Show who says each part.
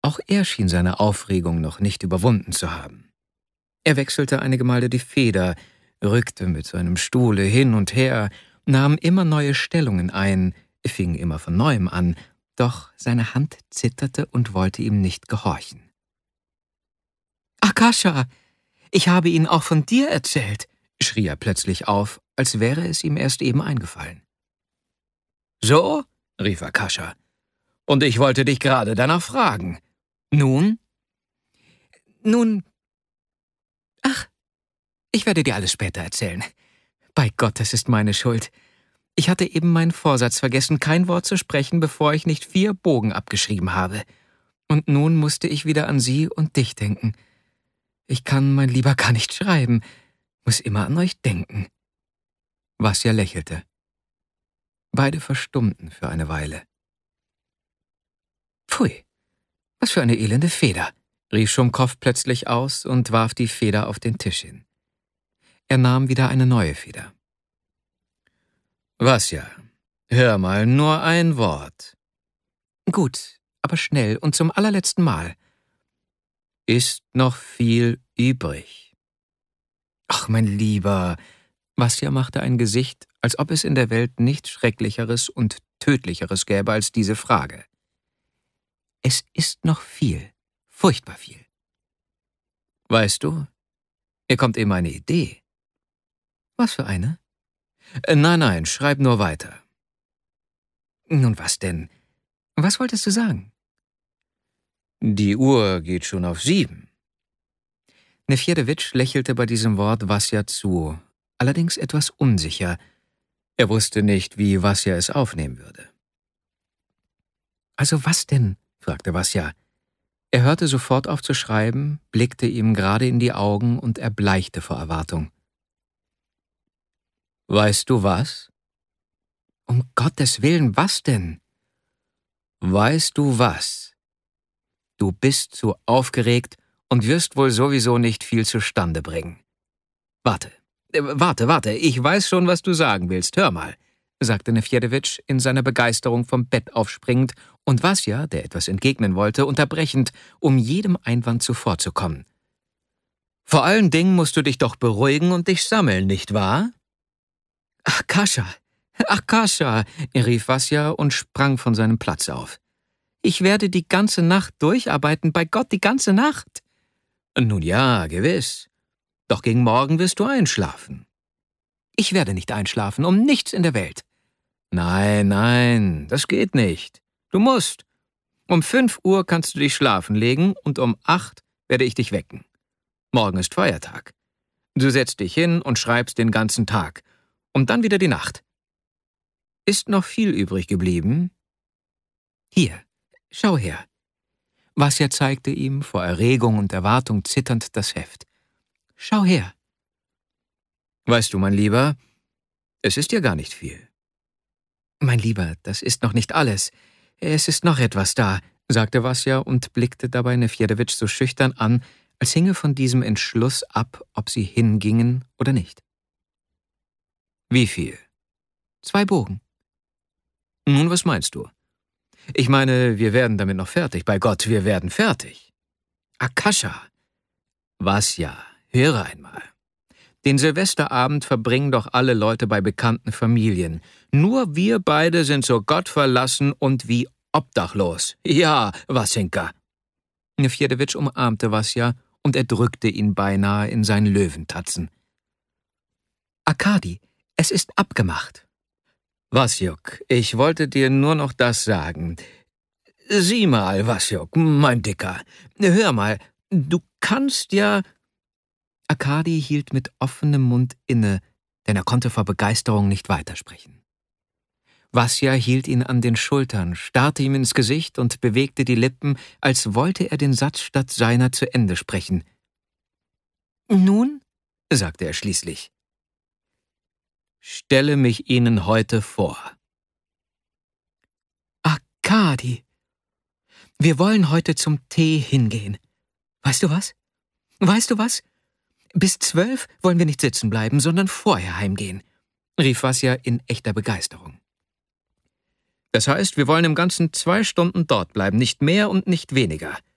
Speaker 1: Auch er schien seine Aufregung noch nicht überwunden zu haben. Er wechselte einige Male die Feder, rückte mit seinem Stuhle hin und her, nahm immer neue Stellungen ein, fing immer von neuem an, doch seine Hand zitterte und wollte ihm nicht gehorchen. »Akasha, ich habe Ihnen auch von dir erzählt«, schrie er plötzlich auf, als wäre es ihm erst eben eingefallen. »So?« rief Akasha. »Und ich wollte dich gerade danach fragen. Nun?« »Nun, ach, ich werde dir alles später erzählen. Bei Gott, es ist meine Schuld. Ich hatte eben meinen Vorsatz vergessen, kein Wort zu sprechen, bevor ich nicht 4 Bogen abgeschrieben habe. Und nun musste ich wieder an Sie und dich denken. Ich kann, mein Lieber, gar nicht schreiben, muss immer an euch denken.« Vasja lächelte. Beide verstummten für eine Weile. »Pfui, was für eine elende Feder«, rief Schumkow plötzlich aus und warf die Feder auf den Tisch hin. Er nahm wieder eine neue Feder. »Vasja, hör mal, nur ein Wort.« »Gut, aber schnell und zum allerletzten Mal.« »Ist noch viel übrig?« »Ach, mein Lieber«, Vasja machte ein Gesicht, als ob es in der Welt nichts Schrecklicheres und Tödlicheres gäbe als diese Frage. »Es ist noch viel, furchtbar viel.« »Weißt du, mir kommt eben eine Idee.« »Was für eine?« »Nein, schreib nur weiter.« »Nun was denn? Was wolltest du sagen?« »Die Uhr geht schon auf 7.« Nefjedewitsch lächelte bei diesem Wort Vasja zu, allerdings etwas unsicher. Er wusste nicht, wie Vasja es aufnehmen würde. »Also was denn?« fragte Vasja. Er hörte sofort auf zu schreiben, blickte ihm gerade in die Augen und erbleichte vor Erwartung. »Weißt du was?« »Um Gottes Willen, was denn?« »Weißt du was? Du bist zu aufgeregt und wirst wohl sowieso nicht viel zustande bringen. Warte, ich weiß schon, was du sagen willst, hör mal«, sagte Nefjedewitsch in seiner Begeisterung vom Bett aufspringend und Vasja, der etwas entgegnen wollte, unterbrechend, um jedem Einwand zuvorzukommen. »Vor allen Dingen musst du dich doch beruhigen und dich sammeln, nicht wahr?« Akasha«, rief Vasja und sprang von seinem Platz auf. »Ich werde die ganze Nacht durcharbeiten, bei Gott, die ganze Nacht.« »Nun ja, gewiss. Doch gegen Morgen wirst du einschlafen.« »Ich werde nicht einschlafen, um nichts in der Welt.« »Nein, das geht nicht. Du musst. Um 5 Uhr kannst du dich schlafen legen und um 8 werde ich dich wecken. Morgen ist Feiertag. Du setzt dich hin und schreibst den ganzen Tag. Und dann wieder die Nacht. Ist noch viel übrig geblieben?« »Hier, schau her.« Vasja zeigte ihm vor Erregung und Erwartung zitternd das Heft. »Schau her.« »Weißt du, mein Lieber, es ist ja gar nicht viel.« »Mein Lieber, das ist noch nicht alles. Es ist noch etwas da«, sagte Vasja und blickte dabei Nefjedewitsch so schüchtern an, als hinge von diesem Entschluss ab, ob sie hingingen oder nicht. »Wie viel?« »2 Bogen.« »Nun, was meinst du?« »Ich meine, wir werden damit noch fertig. Bei Gott, wir werden fertig.« »Akasha!« »Vasja, höre einmal. Den Silvesterabend verbringen doch alle Leute bei bekannten Familien. Nur wir beide sind so gottverlassen und wie obdachlos. Ja, Wasinka.« Nefjedewitsch umarmte Vasja und er drückte ihn beinahe in seinen Löwentatzen. »Arkadi, es ist abgemacht.« »Wasjuk, ich wollte dir nur noch das sagen. Sieh mal, Wasjuk, mein Dicker, hör mal, du kannst ja...« Arkadi hielt mit offenem Mund inne, denn er konnte vor Begeisterung nicht weitersprechen. Vasja hielt ihn an den Schultern, starrte ihm ins Gesicht und bewegte die Lippen, als wollte er den Satz statt seiner zu Ende sprechen. »Nun?«, sagte er schließlich. »Stelle mich Ihnen heute vor.« »Arkadi, wir wollen heute zum Tee hingehen. Weißt du was? Bis 12 wollen wir nicht sitzen bleiben, sondern vorher heimgehen«, rief Vasja in echter Begeisterung. »Das heißt, wir wollen im Ganzen 2 Stunden dort bleiben, nicht mehr und nicht weniger«,